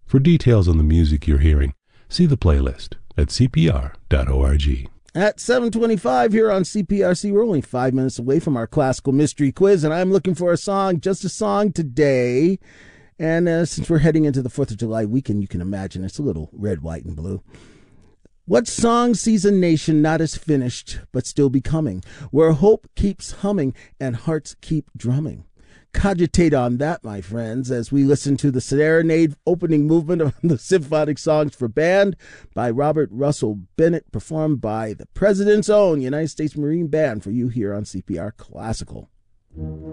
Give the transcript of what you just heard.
For details on the music you're hearing, see the playlist at cpr.org. At 7:25 here on CPRC, we're only 5 minutes away from our classical mystery quiz, and I'm looking for a song, just a song today. And since we're heading into the 4th of July weekend, you can imagine it's a little red, white, and blue. What song sees a nation not as finished, but still becoming, where hope keeps humming and hearts keep drumming? Cogitate on that, my friends, as we listen to the Serenade opening movement of the Symphonic Songs for Band by Robert Russell Bennett, performed by the President's own United States Marine Band for you here on CPR Classical.